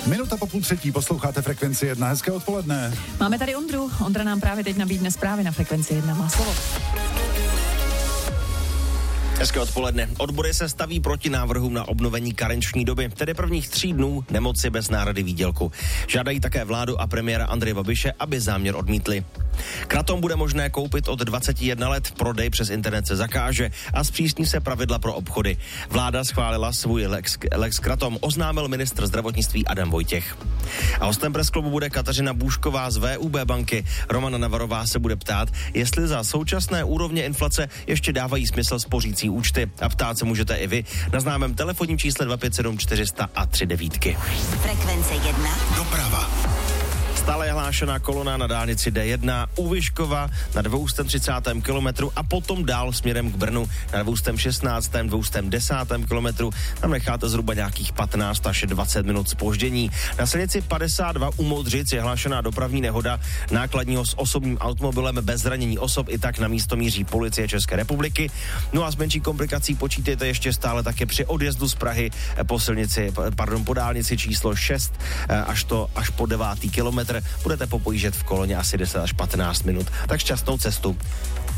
Minuta po 2:30 posloucháte Frekvenci 1. Hezké odpoledne. Máme tady Ondru. Ondra nám právě teď nabídne zprávy na Frekvenci 1. Má slovo. Hezké odpoledne. Odbory se staví proti návrhům na obnovení karenční doby, tedy prvních 3 dnů nemoci bez náhrady výdělku. Žádají také vládu a premiéra Andreje Babiše, aby záměr odmítli. Kratom bude možné koupit od 21 let, prodej přes internet se zakáže a zpřísní se pravidla pro obchody. Vláda schválila svůj Lex Kratom, oznámil ministr zdravotnictví Adam Vojtěch. A hostem Press Clubu bude Kateřina Bůšková z VUB banky. Romana Navarová se bude ptát, jestli za současné úrovně inflace ještě dávají smysl spořící účty. A ptát se můžete i vy na známém telefonním čísle 257 400 a 39. Frekvence 1. Doprava. Stále je hlášená kolona na dálnici D1 u Vyškova na 230. kilometru a potom dál směrem k Brnu na 216. 210. kilometru. Tam necháte zhruba nějakých 15 až 20 minut zpoždění. Na silnici 52 u Modřic je hlášená dopravní nehoda nákladního s osobním automobilem bez zranění osob. I tak na místo míří policie České republiky. No a s menší komplikací počítejte ještě stále také při odjezdu z Prahy po dálnici číslo 6 až po 9. kilometr. Budete popojíždět v koloně asi 10 až 15 minut. Tak šťastnou cestu.